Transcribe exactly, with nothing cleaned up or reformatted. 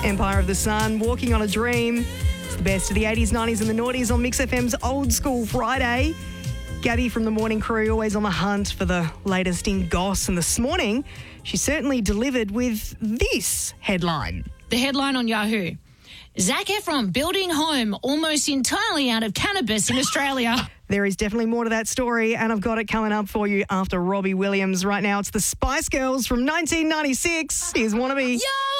Empire of the Sun, Walking on a Dream. It's the best of the eighties, nineties and the noughties on Mix F M's Old School Friday. Gabby from the morning crew, always on the hunt for the latest in goss. And this morning, she certainly delivered with this headline. The headline on Yahoo: Zac Efron building home almost entirely out of cannabis in Australia. There is definitely more to that story, and I've got it coming up for you after Robbie Williams. Right now, it's the Spice Girls from nineteen ninety-six. Here's Wannabe. Yeah!